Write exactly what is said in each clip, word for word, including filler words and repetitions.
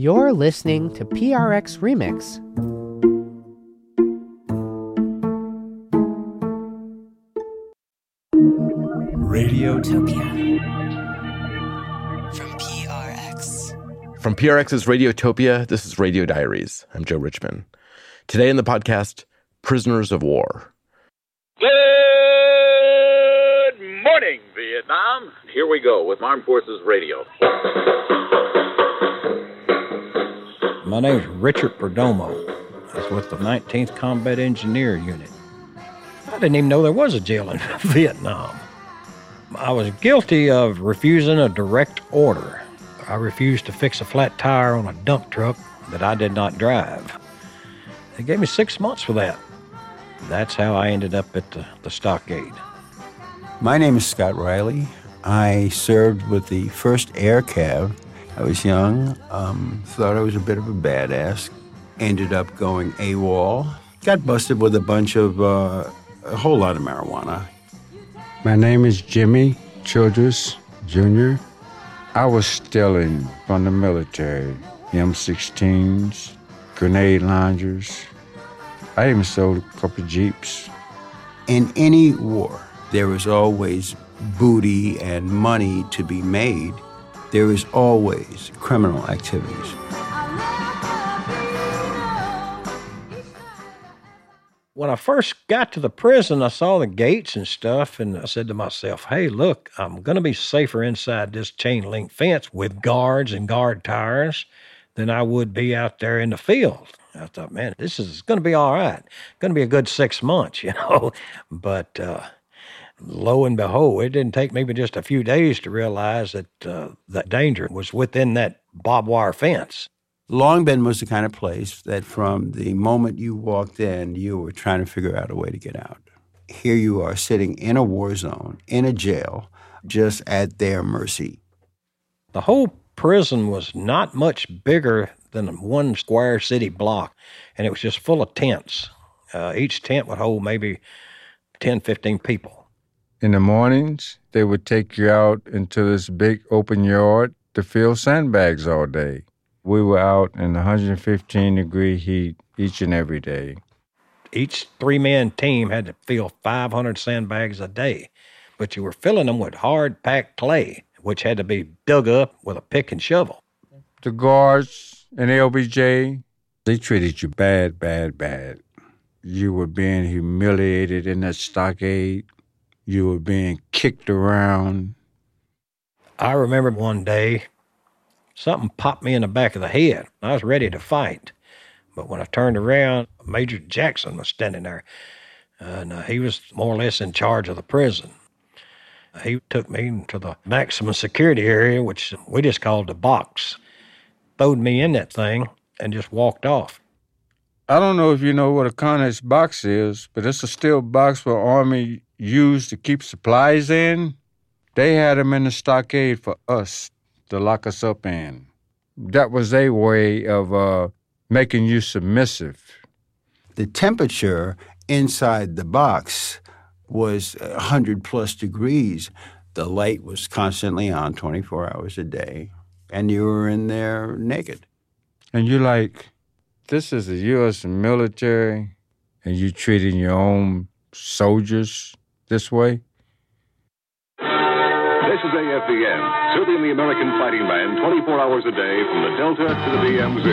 You're listening to P R X Remix. Radiotopia from P R X. From P R X's Radiotopia, this is Radio Diaries. I'm Joe Richman. Today in the podcast, Prisoners of War. Good morning, Vietnam. Here we go with Armed Forces Radio. My name's Richard Perdomo. I was with the nineteenth Combat Engineer Unit. I didn't even know there was a jail in Vietnam. I was guilty of refusing a direct order. I refused to fix a flat tire on a dump truck that I did not drive. They gave me six months for that. That's how I ended up at the, the stockade. My name is Scott Riley. I served with the first Air Cav. I was young, um, thought I was a bit of a badass. Ended up going AWOL. Got busted with a bunch of, uh, a whole lot of marijuana. My name is Jimmy Childress, Junior I was stealing from the military, M sixteens, grenade launchers. I even sold a couple of Jeeps. In any war, there is always booty and money to be made. There is always criminal activities. When I first got to the prison, I saw the gates and stuff, and I said to myself, hey, look, I'm going to be safer inside this chain link fence with guards and guard tires than I would be out there in the field. I thought, man, this is going to be all right. Going to be a good six months, you know. But uh, lo and behold, it didn't take me but just a few days to realize that uh, the danger was within that barbed wire fence. Long Binh was the kind of place that from the moment you walked in, you were trying to figure out a way to get out. Here you are sitting in a war zone, in a jail, just at their mercy. The whole prison was not much bigger than one square city block, and it was just full of tents. Uh, each tent would hold maybe ten, fifteen people. In the mornings, they would take you out into this big open yard to fill sandbags all day. We were out in one hundred fifteen degree heat each and every day. Each three-man team had to fill five hundred sandbags a day, but you were filling them with hard-packed clay, which had to be dug up with a pick and shovel. The guards and L B J, they treated you bad, bad, bad. You were being humiliated in that stockade. You were being kicked around. I remember one day, something popped me in the back of the head. I was ready to fight. But when I turned around, Major Jackson was standing there. And uh, he was more or less in charge of the prison. He took me to the maximum security area, which we just called the box. Throwed me in that thing and just walked off. I don't know if you know what a Connex box is, but it's a steel box where Army used to keep supplies in. They had them in the stockade for us to lock us up in. That was a way of uh, making you submissive. The temperature inside the box was one hundred plus degrees. The light was constantly on twenty-four hours a day, and you were in there naked. And you're like, this is the U S military, and you treating your own soldiers this way? This is A F D N, serving the American fighting man twenty-four hours a day from the Delta to the D M Z.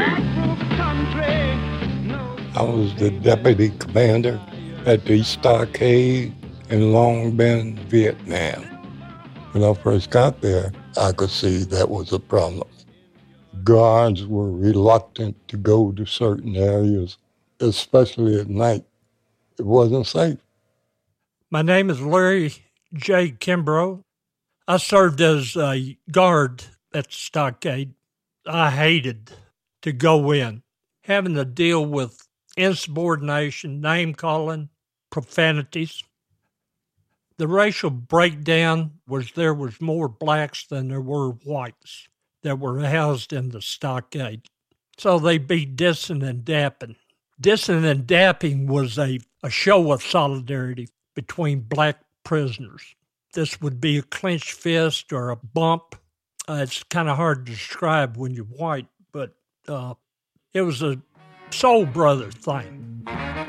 I was the deputy commander at the stockade in Long Binh, Vietnam. When I first got there, I could see that was a problem. Guards were reluctant to go to certain areas, especially at night. It wasn't safe. My name is Larry J. Kimbrough. I served as a guard at the stockade. I hated to go in, having to deal with insubordination, name-calling, profanities. The racial breakdown was there was more blacks than there were whites that were housed in the stockade. So they'd be dissing and dapping. Dissing and dapping was a, a show of solidarity between black prisoners. This would be a clenched fist or a bump. Uh, it's kind of hard to describe when you're white, but uh, it was a soul brother thing.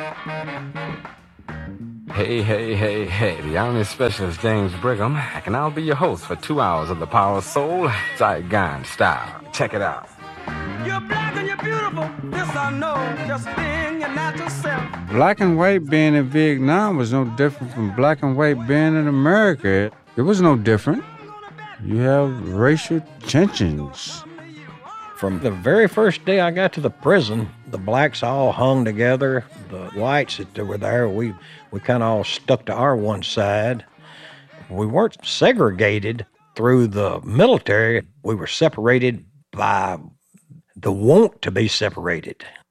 Hey, hey, hey, hey, the Army Specialist James Brigham, and I'll be your host for two hours of the Power of Soul, Saigon style. Check it out. You're black and you're beautiful, this I know, just being your natural self. Black and white being in Vietnam was no different from black and white being in America. It was no different. You have racial tensions. From the very first day I got to the prison, the blacks all hung together. The whites that were there, we, we kind of all stuck to our one side. We weren't segregated through the military. We were separated by the want to be separated.